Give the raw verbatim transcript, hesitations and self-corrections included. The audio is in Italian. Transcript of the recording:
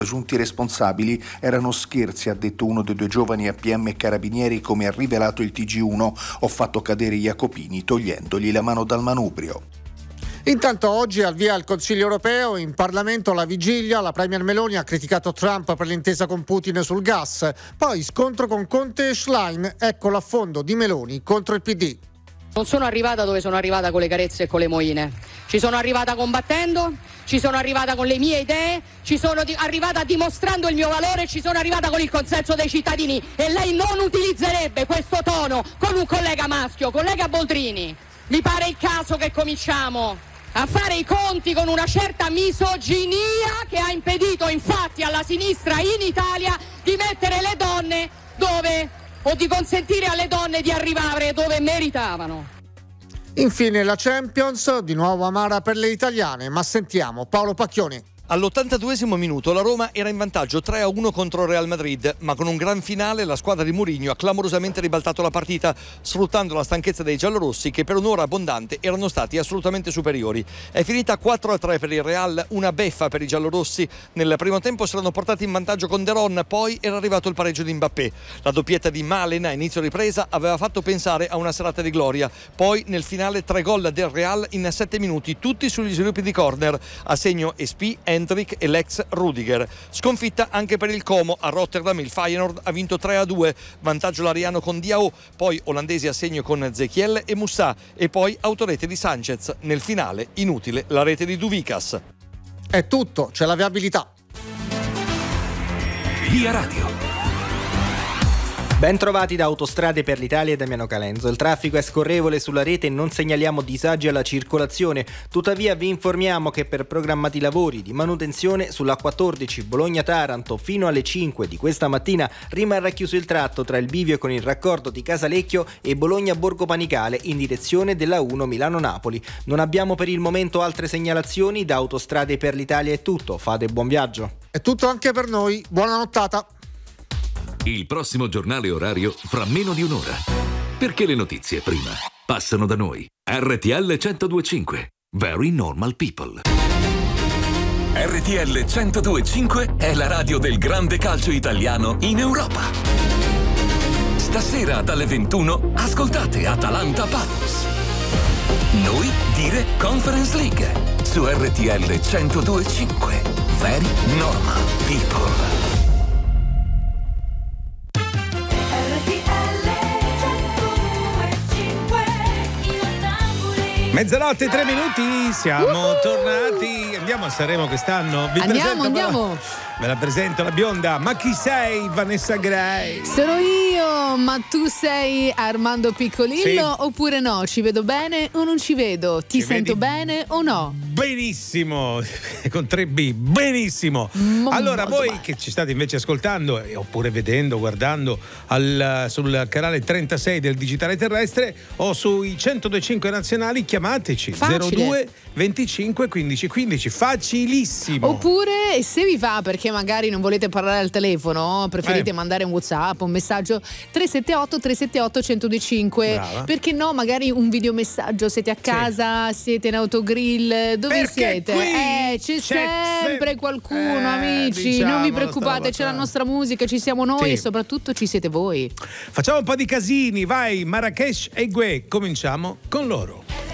presunti responsabili erano scherzi, ha detto uno dei due giovani A P M carabinieri, come ha rivelato il T G uno. Ho fatto cadere Jacopini togliendogli la mano dal manubrio. Intanto oggi al via il Consiglio europeo, in Parlamento alla vigilia la Premier Meloni ha criticato Trump per l'intesa con Putin sul gas, poi scontro con Conte e Schlein, ecco l'affondo di Meloni contro il P D. Non sono arrivata dove sono arrivata con le carezze e con le moine, ci sono arrivata combattendo, ci sono arrivata con le mie idee, ci sono di- arrivata dimostrando il mio valore, ci sono arrivata con il consenso dei cittadini e lei non utilizzerebbe questo tono con un collega maschio, collega Boldrini. Mi pare il caso che cominciamo a fare i conti con una certa misoginia che ha impedito infatti alla sinistra in Italia di mettere le donne dove... o di consentire alle donne di arrivare dove meritavano. Infine la Champions, di nuovo amara per le italiane, ma sentiamo Paolo Pacchioni. All'ottantaduesimo minuto la Roma era in vantaggio tre a uno contro Real Madrid, ma con un gran finale la squadra di Mourinho ha clamorosamente ribaltato la partita, sfruttando la stanchezza dei giallorossi che per un'ora abbondante erano stati assolutamente superiori. È finita quattro a tre per il Real, una beffa per i giallorossi. Nel primo tempo si erano portati in vantaggio con De Ron, poi era arrivato il pareggio di Mbappé. La doppietta di Malen a inizio ripresa aveva fatto pensare a una serata di gloria. Poi nel finale tre gol del Real in sette minuti, tutti sugli sviluppi di corner, a segno Espy, Hendrik e l'ex Rudiger. Sconfitta anche per il Como. A Rotterdam il Feyenoord ha vinto tre a due, vantaggio l'Ariano con Diao, poi olandesi a segno con Zechiel e Moussa e poi autorete di Sanchez. Nel finale inutile la rete di Duvikas. È tutto, c'è la viabilità. Via Radio. Ben trovati da Autostrade per l'Italia e Damiano Calenzo. Il traffico è scorrevole sulla rete e non segnaliamo disagi alla circolazione. Tuttavia vi informiamo che per programmati lavori di manutenzione sulla quattordici Bologna-Taranto fino alle cinque di questa mattina rimarrà chiuso il tratto tra il bivio con il raccordo di Casalecchio e Bologna-Borgo Panicale in direzione della uno Milano-Napoli. Non abbiamo per il momento altre segnalazioni. Da Autostrade per l'Italia è tutto. Fate buon viaggio. È tutto anche per noi. Buona nottata. Il prossimo giornale orario fra meno di un'ora. Perché le notizie prima passano da noi. R T L centodue e cinque. Very Normal People. R T L centodue e cinque è la radio del grande calcio italiano in Europa. Stasera dalle ventuno ascoltate Atalanta Paphos. Noi dire Conference League su R T L centodue e cinque. Very Normal People. Mezzanotte, tre minuti, siamo uh-huh. tornati. Andiamo a Sanremo quest'anno. Vi andiamo, andiamo. Me la presento la bionda. Ma chi sei, Vanessa Gray? Sono io, ma tu sei Armando Piccolillo sì. oppure no? Ci vedo bene o non ci vedo? Ti ci sento bene o no? Benissimo, con tre B, benissimo. M- allora voi bene. Che ci state invece ascoltando oppure vedendo, guardando al, sul canale trentasei del Digitale Terrestre o sui centodue e cinque nazionali, chiamateci. Facile. zero due venticinque quindici quindici, facilissimo. Oppure se vi va, perché magari non volete parlare al telefono, preferite eh. mandare un WhatsApp, un messaggio tre sette otto tre sette otto uno zero due cinque. Brava. Perché no, magari un videomessaggio, siete a casa, sì. siete in autogrill, dove perché siete? Eh, c'è, c'è sempre sem- qualcuno, eh, amici, diciamo, non vi preoccupate, c'è la nostra musica, ci siamo noi sì. e soprattutto ci siete voi. Facciamo un po' di casini, vai, Marrakesh e Gue, cominciamo con loro.